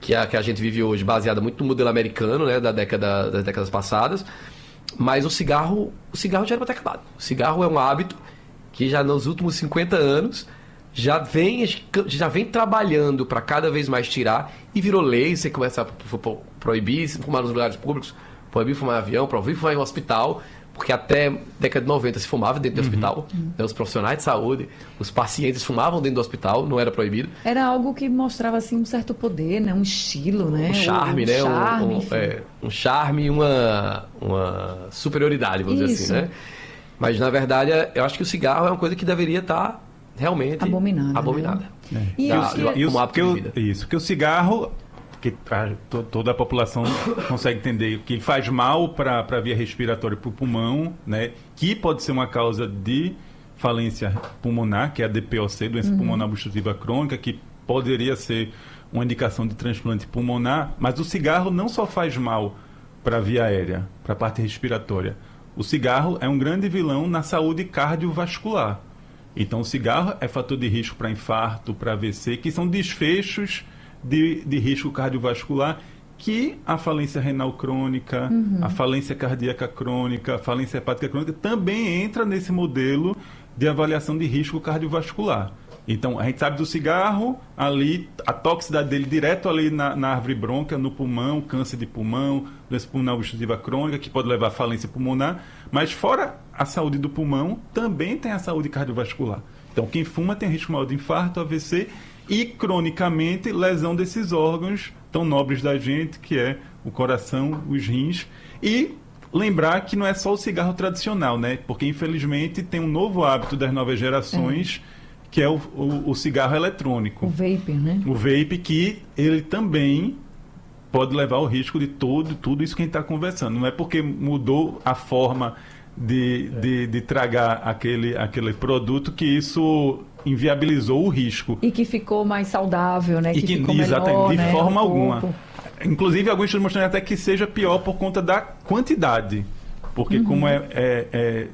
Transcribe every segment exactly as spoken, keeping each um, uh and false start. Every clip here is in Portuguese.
que a, que a gente vive hoje, baseada muito no modelo americano, né, da década, das décadas passadas. Mas o cigarro, o cigarro já era para ter acabado. O cigarro é um hábito que já nos últimos cinquenta anos já vem, já vem trabalhando para cada vez mais tirar, e virou lei. Você começa a proibir fumar nos lugares públicos, proibir fumar em avião, proibir fumar em hospital, porque até década de noventa se fumava dentro do uhum. hospital, né? Os profissionais de saúde, os pacientes fumavam dentro do hospital, não era proibido. Era algo que mostrava assim um certo poder, né? Um estilo, né? Um charme, um, né? Charme, um, um, é, um charme e uma, uma superioridade, vamos Isso. dizer assim, né? Mas, na verdade, eu acho que o cigarro é uma coisa que deveria estar realmente abominada. abominada. Né? É. E da, isso, e isso, porque o, isso, porque o cigarro, que a, to, toda a população consegue entender que faz mal para a via respiratória, para o pulmão, né? Que pode ser uma causa de falência pulmonar, que é a D P O C, doença uhum. pulmonar obstrutiva crônica, que poderia ser uma indicação de transplante pulmonar. Mas o cigarro não só faz mal para a via aérea, para a parte respiratória. O cigarro é um grande vilão na saúde cardiovascular. Então, o cigarro é fator de risco para infarto, para A V C, que são desfechos de, de risco cardiovascular, que a falência renal crônica, uhum. a falência cardíaca crônica, a falência hepática crônica também entra nesse modelo de avaliação de risco cardiovascular. Então, a gente sabe do cigarro, ali, a toxicidade dele direto ali na, na árvore brônquia, no pulmão, câncer de pulmão, doença pulmonar obstrutiva crônica, que pode levar à falência pulmonar. Mas fora a saúde do pulmão, também tem a saúde cardiovascular. Então, quem fuma tem risco maior de infarto, A V C e, cronicamente, lesão desses órgãos tão nobres da gente, que é o coração, os rins. E lembrar que não é só o cigarro tradicional, né? Porque, infelizmente, tem um novo hábito das novas gerações... É. que é o, o, o cigarro eletrônico. O vape, né? O vape, que ele também pode levar ao risco de todo, tudo isso que a gente está conversando. Não é porque mudou a forma de, é. de, de tragar aquele, aquele produto que isso inviabilizou o risco. E que ficou mais saudável, né? E que, que ficou exatamente, melhor, de né? forma alguma. Inclusive, alguns estudos mostrando até que seja pior por conta da quantidade. Porque uhum. como é... é, é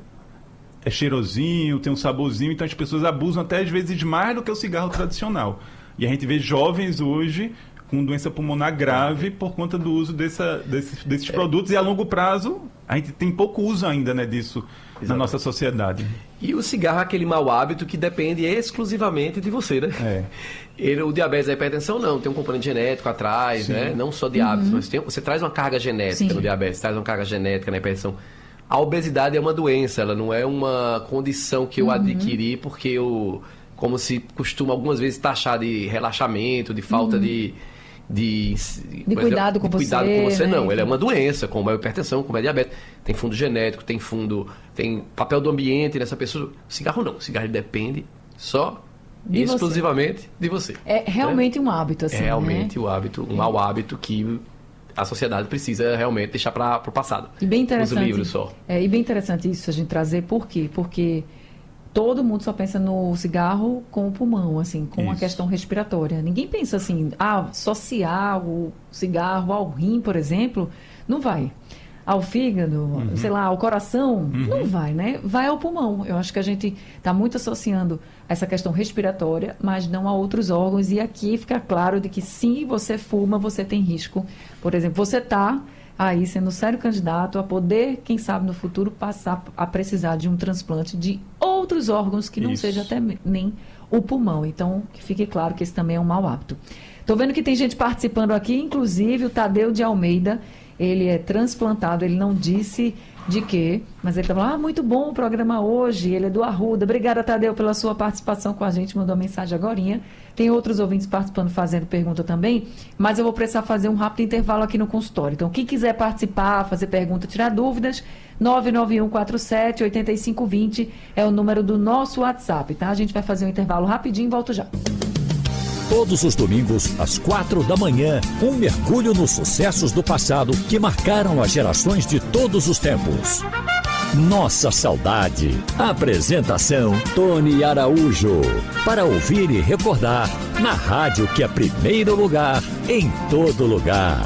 é cheirosinho, tem um saborzinho, então as pessoas abusam até às vezes mais do que o cigarro tradicional. E a gente vê jovens hoje com doença pulmonar grave por conta do uso dessa, desses, desses é. produtos, e a longo prazo a gente tem pouco uso ainda, né, disso Exatamente. Na nossa sociedade. E o cigarro é aquele mau hábito que depende exclusivamente de você, né? É. Ele, o diabetes e a hipertensão não, tem um componente genético atrás, Sim. né? Não só de hábitos, uhum. mas tem, você traz uma carga genética Sim. no diabetes, traz uma carga genética na hipertensão. A obesidade é uma doença, ela não é uma condição que eu uhum. adquiri porque eu, como se costuma algumas vezes taxar de relaxamento, de falta uhum. de, de... De cuidado com de você. cuidado com você, né? não. Ela é uma doença, como é a hipertensão, como é a diabetes. Tem fundo genético, tem fundo... Tem papel do ambiente nessa pessoa. O cigarro não. O cigarro depende só... De exclusivamente você. de você. É realmente né? um hábito, assim, É realmente né? um hábito, um é. mau hábito que... a sociedade precisa realmente deixar para o passado. E bem interessante, os livros só. É, e bem interessante isso a gente trazer, por quê? Porque todo mundo só pensa no cigarro com o pulmão, assim, com isso. a questão respiratória. Ninguém pensa assim, ah, associar o cigarro ao rim, por exemplo, não vai. Ao fígado, uhum. sei lá, ao coração, uhum. não vai, né? Vai ao pulmão. Eu acho que a gente está muito associando essa questão respiratória, mas não a outros órgãos. E aqui fica claro de que se você fuma, você tem risco. Por exemplo, você está aí sendo sério candidato a poder, quem sabe no futuro, passar a precisar de um transplante de outros órgãos que não Isso. seja até nem o pulmão. Então, que fique claro que esse também é um mau hábito. Estou vendo que tem gente participando aqui, inclusive o Tadeu de Almeida. Ele é transplantado, ele não disse de quê, mas ele estava lá, ah, muito bom o programa hoje, ele é do Arruda. Obrigada, Tadeu, pela sua participação com a gente, mandou uma mensagem agorinha. Tem outros ouvintes participando, fazendo pergunta também, mas eu vou precisar fazer um rápido intervalo aqui no consultório. Então, quem quiser participar, fazer pergunta, tirar dúvidas, nove nove um quatro sete oito cinco dois zero é o número do nosso WhatsApp, tá? A gente vai fazer um intervalo rapidinho e volto já. Todos os domingos, às quatro da manhã, um mergulho nos sucessos do passado que marcaram as gerações de todos os tempos. Nossa Saudade. Apresentação, Tony Araújo. Para ouvir e recordar, na rádio que é primeiro lugar, em todo lugar.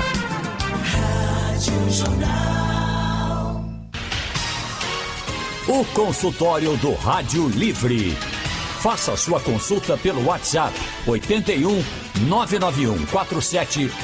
Rádio Jornal. O consultório do Rádio Livre. Faça sua consulta pelo WhatsApp oito um nove nove um quatro sete